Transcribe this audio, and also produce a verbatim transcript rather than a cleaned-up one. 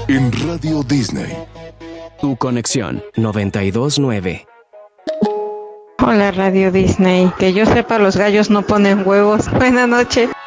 En Radio Disney. Tu conexión noventa y dos punto nueve. Hola Radio Disney, que yo sepa los gallos no ponen huevos. Buenas noches.